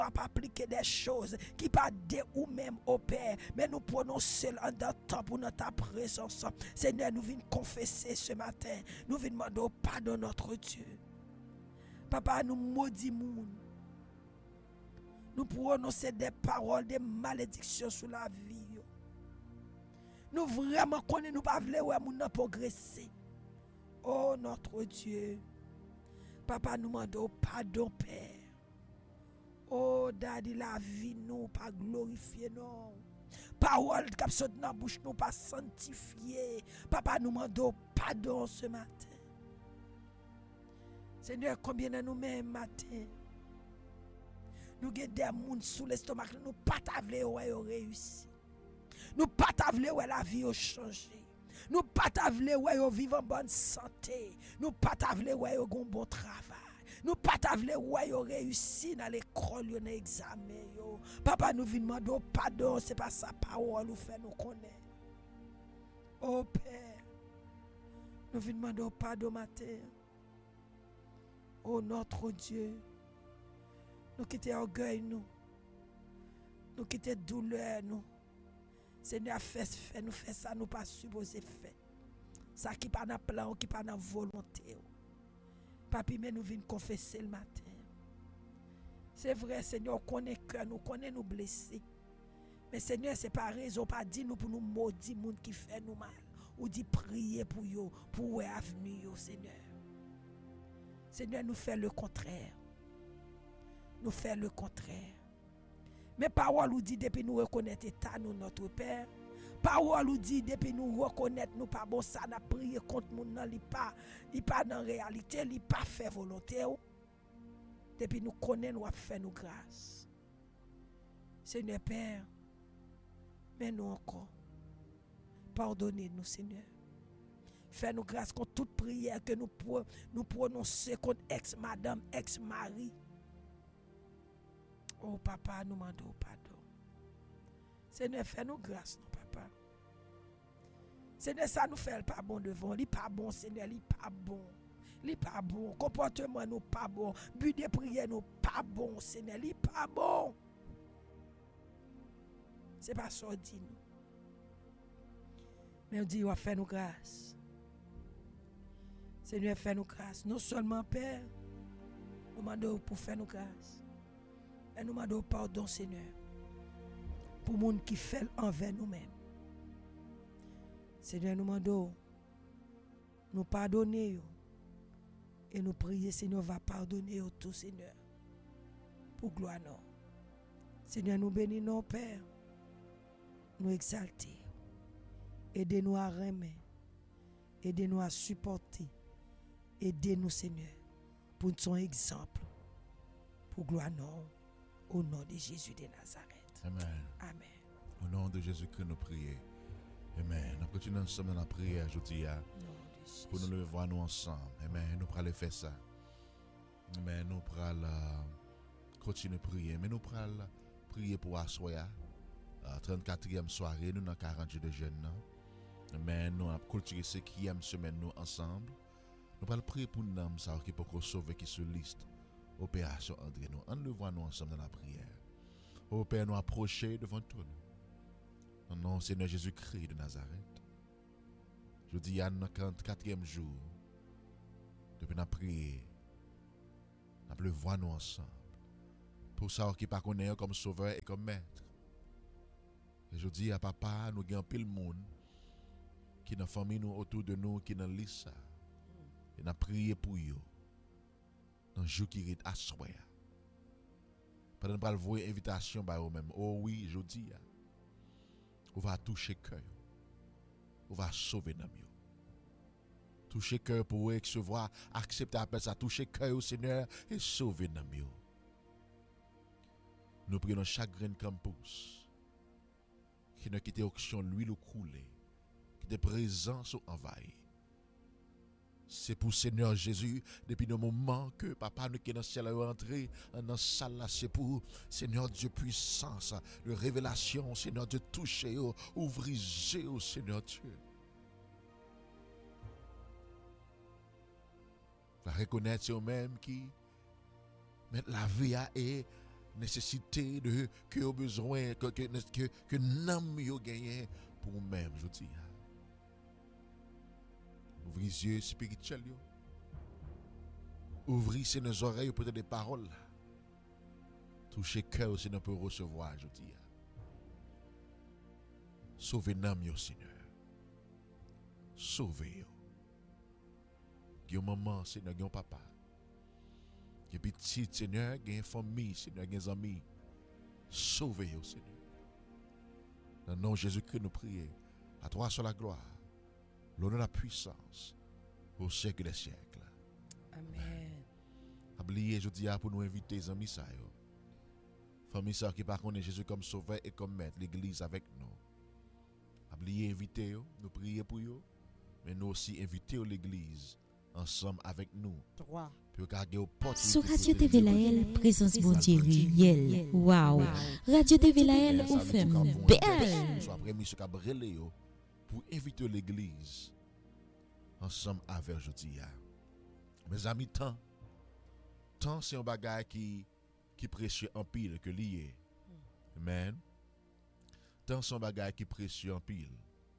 pas appliquer des choses qui pas de ou même au Père, mais nous prononcer en temps pour notre présence. Seigneur, nous venons confesser ce matin, nous venons demander pardon notre Dieu. Papa, nous maudit monde. Nous prononcer des paroles, des malédictions sur la vie. Nous vraiment connaissons, nous pas voulons progresser. Oh notre Dieu. Papa, nous demandons pardon, Père. Oh, Daddy, la vie, nous pas glorifier, non. Parole qui saute dans la bouche, nous pas sanctifier. Papa, nous demandons pardon ce matin. Seigneur, combien de nous-mêmes matin, nous avons des gens sous l'estomac, nous pas voulons réussir. Nous pas voulons la vie a changé. Nous pas voulons vivre en bonne santé. Nous pas voulons un bon travail. Nous pas voulons réussir dans l'école, dans l'examen. Papa, nous demandons pardon, c'est pas sa parole nous fait nous connaître. Oh Père, nous demandons pardon matin. Oh notre Dieu, nous quittons orgueil nous quittons douleur nous. Seigneur, fait nous fait ça, nous pas supposé faire. Ça qui pas dans plan, qui pas dans volonté. Papi, mais nous venons confesser le matin. C'est vrai, Seigneur, on connaît cœur, nous connaît nous blessés. Mais Seigneur, c'est pas raison, pas dit nous pour nous maudire monde qui fait nous mal. Ou dit prier pour eux, pour l'avenir, Seigneur. Seigneur, nous fait le contraire. Nous fait le contraire. Mais parole nous dit depuis nous reconnaître état nous notre Père. Parole nous dit depuis nous reconnaître nous pas bon ça n'a prié contre nous non, il pas dans réalité, il pas fait volonté. Depuis nous connaît nous a fait nous grâce. Seigneur Père, mais nous encore pardonnez-nous Seigneur. Fais-nous grâce contre toute prière que nous prononçons contre ex-madame, ex-mari. Oh papa, nous demandons pardon. Seigneur, fais-nous grâce, non papa. Seigneur, ça nous fait pas bon devant. Il pas bon, Seigneur, il pas bon. Il pas bon. Comportement nous pas bon. But de prière nous pas bon, Seigneur, il pas bon. C'est pas ça dit nous. Mais on dit, on fait nous grâce. Seigneur, fais-nous grâce. Non seulement Père, nous demandons pour faire nous grâce. Et nous demandons pardon, Seigneur, pour les gens qui fait envers nous-mêmes. Seigneur, nous demandons, nous pardonner et nous prier, Seigneur, va pardonner tout, Seigneur, pour gloire nous. Seigneur, nous bénissons, Père, nous exalter, aidez-nous à remettre, aidez-nous à supporter, aidez-nous, Seigneur, pour son exemple, pour gloire nous. Au nom de Jésus de Nazareth. Amen. Amen. Au nom de Jésus-Christ, nous prions. Amen. Nous continuons ensemble dans la prière, je dis, pour nous le voir nous ensemble. Amen. Nous allons faire ça. Amen. Nous allons continuer à prier. Mais nous allons prier pour Assoya. 34e soirée, nous dans 40 jours de jeûne. Amen. Nous allons cultiver ce qui aime semaine nous ensemble. Nous allons prier pour nous qui peut sauver qui sur liste. Opération André, nous en le voit nous ensemble dans la prière. Ô Père, nous approcher devant toi. Au nom du Seigneur Jésus-Christ de Nazareth. Je dis à nous 44e jour, depuis la prière, nous le voir nous ensemble. Pour ça qui pas connaît comme sauveur et comme maître. Et je dis à papa, nous avons pile monde qui dans la famille nous autour de nous, qui dans liste ça. Et nous prié pour eux. Dans le jour qui est à soi. Pendant que nous voir invitation par eux-mêmes. Oh oui, je dis, on va toucher cœur. On va sauver nos mieux. Toucher cœur pour recevoir, accepter appel ça, toucher cœur au Seigneur et sauver nos mieux. Nous prenons chaque grain de campus qui n'a quitté auction l'huile coulée, qui est présent sur envahi. C'est pour Seigneur Jésus, depuis le moment que Papa nous qui est dans le ciel est rentré dans la salle là, c'est pour Seigneur Dieu puissance, de révélation, Seigneur Dieu toucher, ouvrir au Seigneur Dieu. Va reconnaître eux-mêmes qui mettent la vie à et nécessité de que au besoin que nam yo gagné pour nous-mêmes, je dis. Ouvrez les yeux spirituels. Ouvrez nos oreilles pour des paroles. Touchez cœur si nous peut recevoir, je dis. Sauvez-nous, Seigneur. Sauvez-nous. Guillaume maman, Seigneur, Guillaume papa. Guillaume petit, Seigneur, Guillaume famille, Seigneur, Guillaume amis. Sauvez-nous, Seigneur. Dans le nom de Jésus-Christ, nous prions. À toi sur la gloire, l'honneur, la puissance, au siècle des siècles. Amen. Oubliez, je dis, pour nous inviter, les amis, ça. Famille, ça qui par contre Jésus comme sauveur et comme maître, l'église avec nous. Oubliez, inviter, nous prions pour eux, mais nous aussi inviter l'église ensemble avec nous. 3. Sur Radio TV Lael, présence bon Dieu réel. Wow. Radio TV Lael, ou fait belle. Soit premier ce cabrelé pour inviter l'église ensemble avec jeudi. Mes amis, tant c'est un bagage qui précieux en pile que lié. Amen. Tant c'est un bagage qui précieux en pile.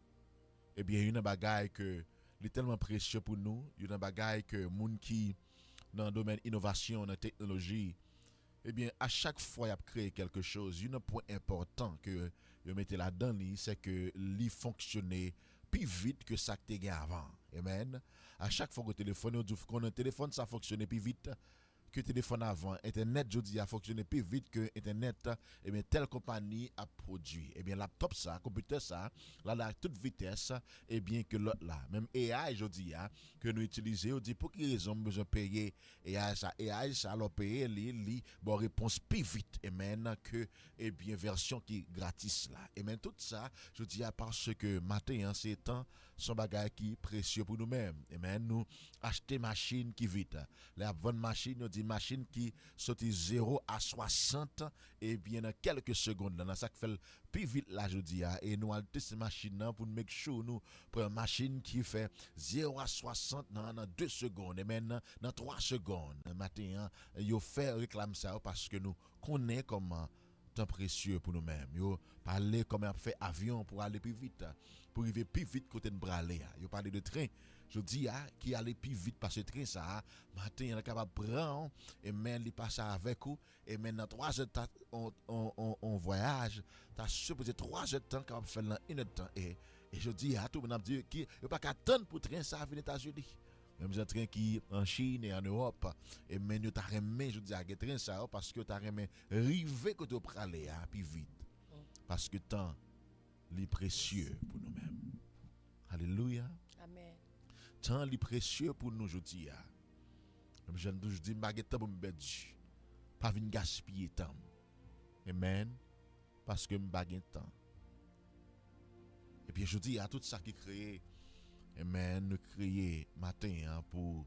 Eh bien, il y a un bagage que est tellement précieux pour nous, il y a un bagage que moun qui dans le domaine innovation, dans la technologie, eh bien, à chaque fois qu'il a créé quelque chose, il y a un point important que vous mettez là-dedans, c'est que il fonctionnait plus vite que ça que tu as avant. Amen. À chaque fois que le téléphone, ça fonctionnait plus vite que le téléphone avant. Internet, je dis, a fonctionné plus vite que Internet, et bien, telle compagnie a produit. Et bien, laptop, ça, computer, ça, là, à toute vitesse, et bien, que l'autre là. Même AI, je dis, que nous utilisons, on dit, pour quelle raison nous besoin de payer AI, ça, alors payer, bon, réponse plus vite, et maintenant, que, et bien, version qui est gratis là. Et bien, tout ça, je dis, parce que matin, c'est temps, son bagage qui est précieux pour nous-mêmes. Et maintenant, nous acheter machine qui vite. La bonne machine, nous dit machine qui saute 0 à 60 et bien dans quelques secondes. Dans ça qui fait plus vite là, je dis. Et nous allons tester cette machine pour nous make sure nous pour une machine qui fait 0 à 60 dans 2 secondes. Et maintenant, dans 3 secondes. Matin, il fait réclame ça parce que nous connaissons comment temps précieux pour nous-mêmes. Yo parler comme on fait avion pour aller plus vite, pour arriver plus vite côté de braler. Yo parler de train, je dis qui allait plus vite parce que train ça matin on est capable prendre et même il passe avec vous et maintenant 3 heures on voyage, tu as supposé 3 heures de temps capable faire dans 1 heure de temps et je dis à tout le monde dire qui pas qu'attendre pour train ça venir aux États-Unis. Même un train qui en Chine et en Europe et mais nous t'a remis je dis à train ça parce que t'as remis river que tu praler plus vite parce que temps est précieux pour nous-mêmes. Alléluia. Amen. Temps est précieux pour nous je dis même je dis baguette pour me perdre pas venir gaspiller temps. Amen. Parce que me baguette temps. Et puis je dis à tout ça qui créé amen, nous créer matin pour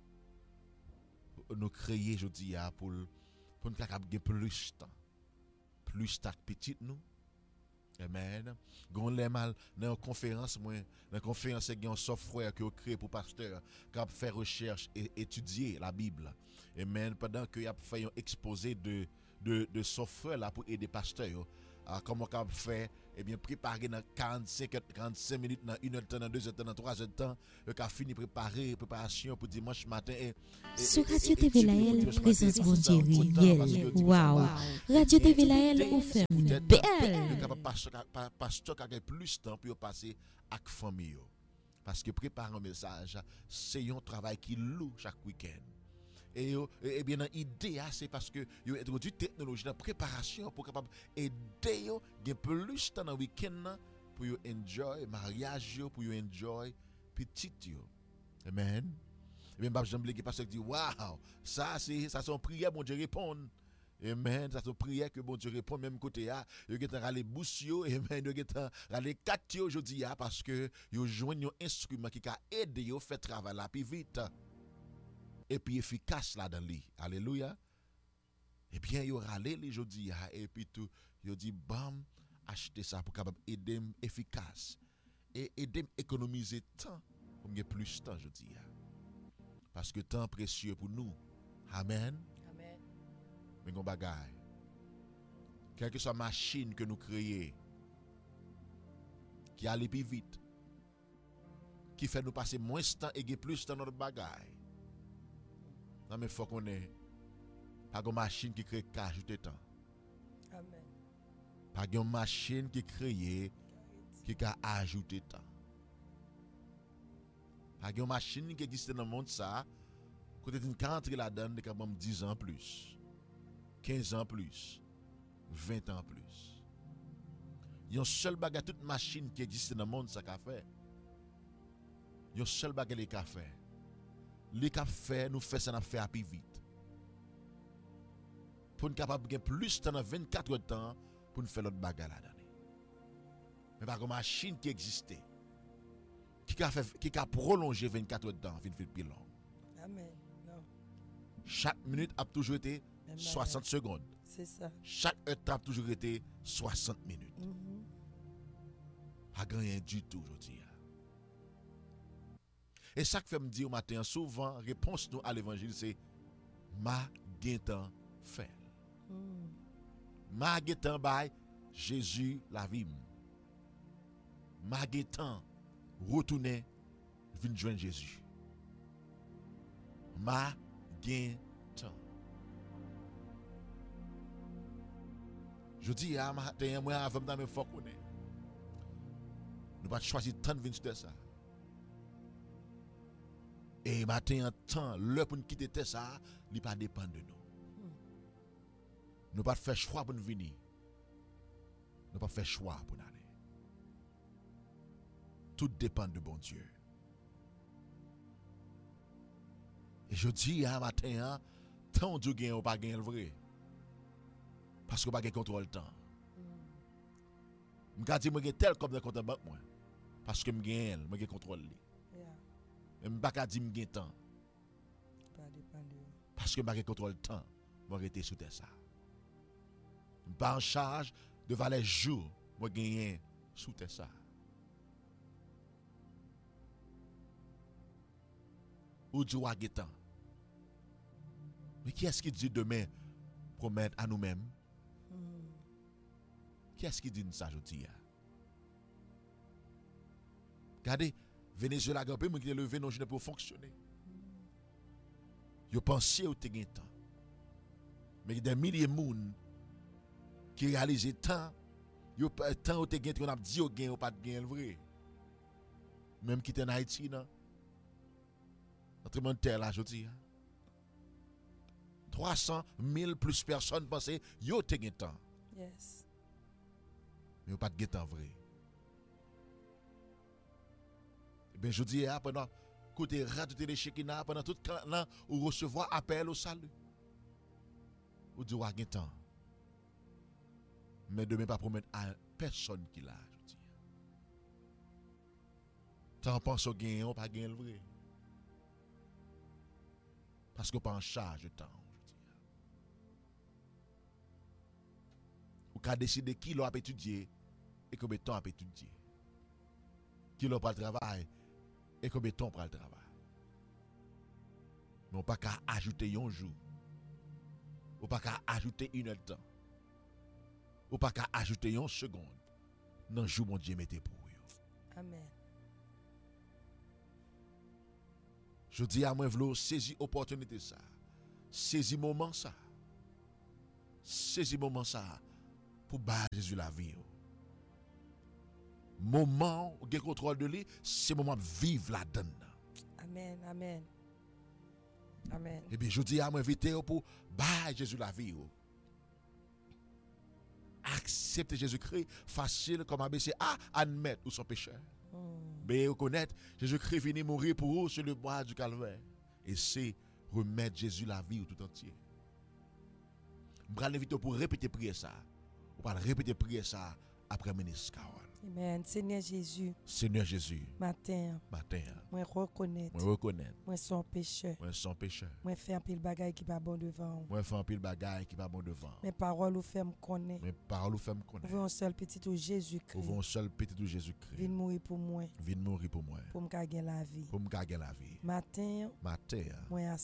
nous créer je dis pour nous capable plus temps petit nous. Amen. Gon les mal dans conférence moi dans conférence il y a un software que créé pour pasteur qui faire recherche et étudier la Bible. Amen. Pendant que y a fait un exposé de software là pour aider pasteurs comment on fait et bien préparer dans 45 minutes dans 1 heure de temps dans 2 heures de temps dans 3 heures de temps le qu'a fini préparation pour dimanche matin sur Radio TV Lael présence bon Dieu réel. Wow. Radio TV Lael ou fait belle. Le capable pasteur qui a plus de temps pour passer avec famille parce que préparer un message c'est un travail qui lourd chaque week-end. Et bien l'idée c'est parce que yo introduit technologie dans préparation pour capable aider yo gagner plus temps dans week-end pour yo enjoy mariage yo pour yo enjoy petit yo. Amen. Et bien j'aime les pasteur dit waouh, ça son prière bon Dieu répond. Amen, ça son prière que bon Dieu répond même côté yo getan rale bouche yo amen yo getan rale kat yo jodi parce que yo joine un instrument qui ka aider yo faire travail la plus vite. Et puis efficace là dans lui. Alléluia. Et bien yo râler les jodi et puis tout yo dit bam acheter ça pour capable aider efficace et aider économiser temps pour gagner plus temps jodi parce que temps précieux pour nous. Amen. Amen. Mais gon bagay quelle que soit la machine que nous créons, qui allait plus vite, qui fait nous passer moins de temps et plus dans notre bagaille. Non, mais il faut qu'on ait pas une machine qui crée qu'à ajouter temps. Amen. Pas une machine qui crée qui a ajouté temps. Pas une machine qui existe dans le monde ça, côté d'une country là-dedans de quand même 10 ans plus, 15 ans plus, 20 ans plus. Il y a un seul bagage toute machine qui existe dans le monde ça qu'a fait. Il y a un seul bagage qui a fait. Les qu'a fait nous fait ça n'a fait plus vite. Pour nous capable de plus de temps dans 24 heures de temps pour nous faire l'autre bagage là-dedans. Mais pas une machine qui existait qui a prolongé 24 heures de temps, fin fait plus long. Amen. Non. Chaque minute a toujours été Même 60 secondes. C'est ça. Chaque heure a toujours été 60 minutes. Pas rien du tout aujourd'hui. Et ça que fait me dire au matin, souvent, réponse nous à l'évangile, c'est ma guetan fait. Ma guetan by Jésus la vie. Ma guetan retourner vinn joindre Jésus. Ma guetan. Je dis à matin, moi avant de me faire connaître. Nous pas choisir tant de venir sur ça. Et matin en temps, l'heure pour nous quitter ça, il pas dépend de nous. Nous pas faire choix pour nous venir. Nous pas faire choix pour nous aller. Tout dépend de bon Dieu. Et je dis à matin, tant Dieu gagne ou pas gagne le vrai. Parce que pas gagne contrôle le temps. Je dis que tel comme dans compte banque moi. Parce que je gagne, je contrôle lui. Et je ne peux pas dire que je gagne temps. Parce que je gagne contrôle le temps, je vais rester sous ça. Je ne pas en charge de valer jour, je gagne sous ça. Ou Dieu a gagné temps. Mais qui est-ce qui dit demain promettre à nous-mêmes? Qui est-ce qui dit ça aujourd'hui? Regardez, Venezuela a un peu qui est levé nos jeunes pour fonctionner. Ils pensent au te temps. Mais il y a des milliers de monde qui réalisent tant, yo tant au te gain qu'on a dit au gain ou pas de gain le vrai. Même qui est en Haïti non. Notre monde terre là aujourd'hui. 300 000 plus personnes pensaient yo te gain temps. Yes. Mais pas de gain temps vrai. Ben je dis pendant côté radio télé Chekina pendant tout temps ou recevoir appel au salut. Ou dire wa gain temps. Mais demain pas promettre à personne qui l'a je dis. Tant pense au gain ou pas gain le vrai. Parce qu'on pas en charge de temps je dis. Ou qu'a décider qui l'a étudier et combien de temps a étudier. Qui l'a pas le travail et combien de temps pour le travail. Mais on pas qu'à ajouter un jour. On pas qu'à ajouter une heure de temps. On pas qu'à ajouter une seconde. Dans le jour mon Dieu mettez pour vous. Amen. Je dis à moi vouloir saisir opportunité ça. Saisir moment ça. Saisir moment ça pour battre Jésus la vie. Moment où il contrôle de lui, c'est moment de vivre là-dedans. Amen, amen. Amen. Eh bien, je dis à moi inviter pour battre Jésus la vie. Accepter Jésus-Christ facile comme ABC à admettre ou son pécheur. Mais reconnaître Jésus-Christ venu mourir pour vous sur le bois du calvaire. Et c'est remettre Jésus la vie tout entier. Je vais l'inviter pour répéter prier ça. On va répéter prier ça après ministre Kawan. Amen. Seigneur Jésus. Seigneur Jésus. Matin. Moi reconnaître. Moi son pécheur. Moi fais un pile bagaille qui pas bon devant. Mes paroles ou fait me connaître. Vous un seul petit ou Jésus-Christ. Viens mourir pour moi. Pour me gagner la vie. Matin. Moi accepter.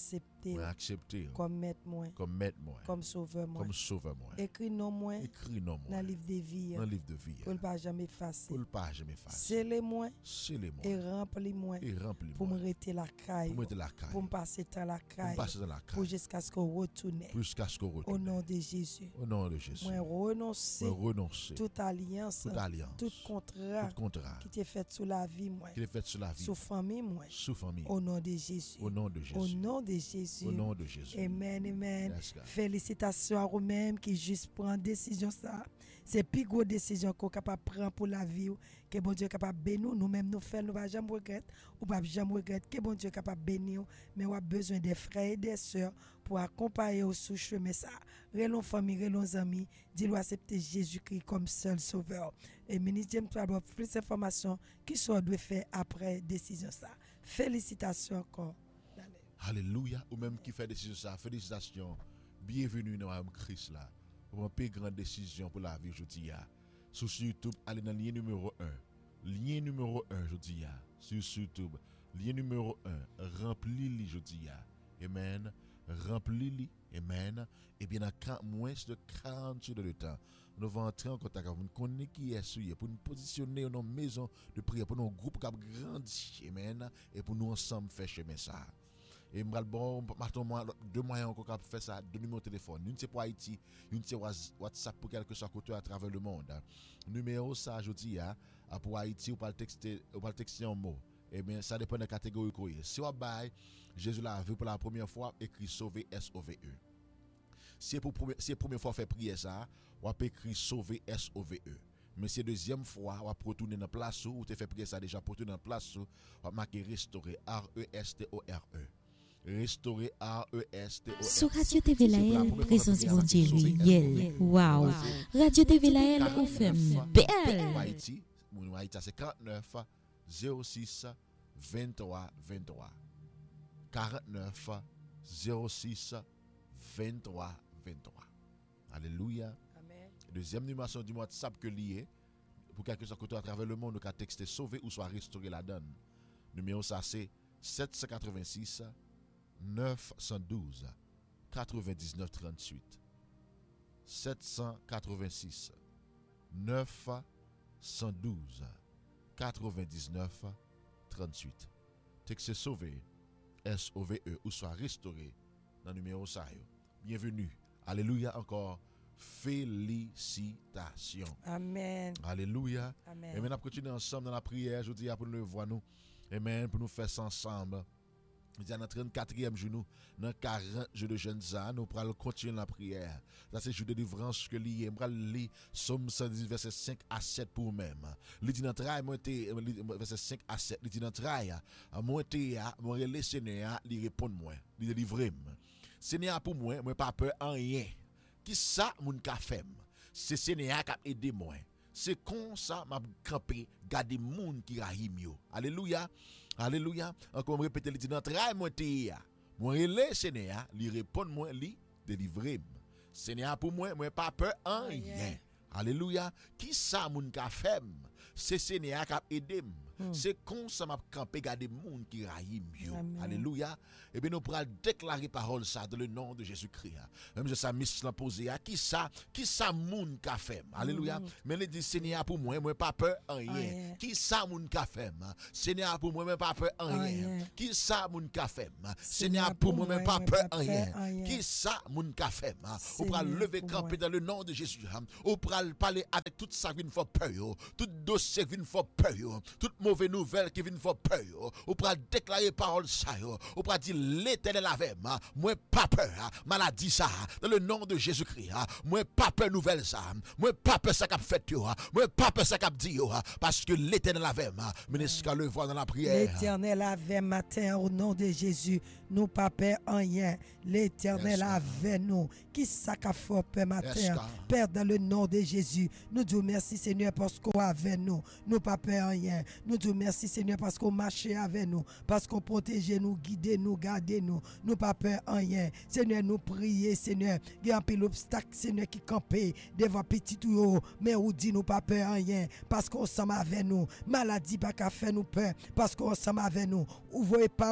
accepter Moi accepter comme maître moi, comme maître moi. comme sauveur moi. Comme sauveur moi. Écrit non moi Écris non moi. dans le livre de vie. Dans le livre de vie. Pour ne pas jamais effacer. Pour ne pas jamais effacer. Scellez moi Scellez-moi. et remplis-moi Et remplis-moi. pour me rester la caille. Pour mettre la caille. Pour me passer dans la Pour me caille. passer dans la Pour caille. jusqu'à ce qu'on retourne. Jusqu'à ce qu'on Au retourne. nom de Jésus. Au nom de Jésus. Moi renoncer Moi renoncer. toute alliance, Toute alliance. tout contrat Tout contrat. qui t'est fait sous la vie moi. Qui est fait sur la vie. Sous famille moi. Sous famille. Au nom de Jésus. Au nom de Jésus. Au nom de Jésus. Au nom de Jésus. Amen, amen. Yes, God. Félicitations à vous-même qui juste prend décision ça. C'est plus grosse décision qu'on est capable de prendre pour la vie. Que bon Dieu est capable de bénir nous-mêmes nous faire, nous ne jamais regretter. Ou pas jamais regretter. Que bon Dieu est capable de bénir. Mais on a besoin des frères et des sœurs pour accompagner au sous chemin ça. Relons famille, relons amis. Dis-lui accepter Jésus-Christ comme seul sauveur. Et ministre James tu avoir plus d'informations qui sont doit faire après décision ça. Félicitations encore. Alléluia. Ou même qui fait décision ça. Félicitations. Bienvenue dans le Christ là. Pour une plus grande décision pour la vie aujourd'hui. Sur YouTube, allez dans le lien numéro 1. Lien numéro 1 aujourd'hui. Sur YouTube. Lien numéro 1. Remplis-le aujourd'hui. Amen. Remplis-le. Amen. Et bien dans moins de 40 jours de temps, nous allons entrer en contact avec vous. Nous connaissons qui est souillé pour nous positionner dans nos maisons de prière, pour nos groupes qui ont grandi. Amen. Et pour nous ensemble faire chemin ça. Et bon, maintenant, deux moyens encore pour faire ça, deux numéros de téléphone. Une c'est pour Haïti, une c'est WhatsApp pour quelque chose à travers le monde. Numéro ça, je dis, pour Haïti, ou pas le texter en mots. Eh bien, ça dépend de la catégorie qu'on est. Si on bail, Jésus l'a vu pour la première fois, écrit sauver S-O-V-E. Si c'est la première fois fait prier ça, on peut écrire sauver S-O-V-E. Mais c'est la deuxième fois, on va retourner dans la place où tu fait prier ça déjà, pour retourner dans la place où on va marquer restaurer, R-E-S-T-O-R-E. Restaurer R-E-S-T-O-R-E. Sur Radio TV Lael, présence bon Dieu réel. Waouh. Radio TV Lael, on fait belle. Haïti, c'est 49 06 23 23. 49 06 23 23. Alléluia. Amen. Deuxième numéro du WhatsApp que lié pour quelque chose à travers le monde, nous avons texté sauver ou soit restaurer la donne. Numéro ça c'est 786 912 99 38. 786 912 99 38. Texte sauver S-O-V-E ou soit restauré dans le numéro ça. Bienvenue. Alléluia encore. Félicitations. Amen. Alléluia. Amen. Et maintenant, continuer ensemble dans la prière. Je dis pour nous voir nous. Amen. Pour nous faire ça ensemble. Nous sommes dans le 34e jour, dans 40 jours de jeunes ans, nous allons continuer la prière. Ça, c'est le jour de délivrance que nous allons lire Somme 110, verset 5 à 7 pour nous-mêmes. Il dit dans le travail, verset 5 à 7, il dit dans le travail, moi, le Seigneur, il répond moi, il délivre. Seigneur, pour moi, je n'ai pas peur en rien. Qui ça, mon café? C'est Seigneur qui a aidé moi. C'est comme ça, m'a campé, garder moun qui rahim yo. Alléluia. Alléluia. Encore répéter, il dit dans travail moi te ya. Moi relé Seigneur, li répond moi li délivrer. Seigneur pour moi pas peur en rien. Alléluia. Qui ça moun ka fait? C'est Seigneur qui a aidé. C'est comme ça m'a campé garder moun qui rahim yo. Alléluia. Et bien nous pourrons déclarer parole ça dans le nom de Jésus-Christ. Même je ça mis la poser à qui ça moun ka fait. Alléluia. Mais il dit Seigneur pour moi pas peur en rien. Qui ça moun ka fait? Seigneur pour moi pas peur en rien. Qui ça moun ka fait? Seigneur pour moi pas peur en rien. Qui ça moun ka fait? On pourra lever camper dans le nom de Jésus. On pourra parler avec toute ça qui vient faire peur, tout dossier qui vient faire peur, toute mauvaise nouvelle qui vient faire peur. On pourra déclarer parole ça. On pourra dire l'Éternel avec moi pas peur maladie ça dans le nom de Jésus-Christ. Moi pas peur nouvelle ça. Moi pas peur ça qu'a fait moi pas peur ça qu'a dit parce que l'Éternel avec moi. Ministre le voir dans la prière. L'Éternel avec matin au nom de Jésus. Nous pas peur en rien. L'Éternel avec nous. Qui ça qu'a fait peur matin? Père dans le nom de Jésus. Nous disons merci Seigneur parce qu'on avec nous. Nous pas peur en rien. Nous disons merci Seigneur parce qu'on marche avec nous. Parce qu'on protège nous, guide nous, garde nous. Nous pas peur en rien. Seigneur, nous prions, Seigneur. Il y a un peu l'obstacle, Seigneur, qui campé devant petit tout. Mais on dit nous pas peur en rien. Parce qu'on s'en avec nous. Maladie pas qu'à faire nous peur. Parce qu'on s'en avec nous. Ouvrez pas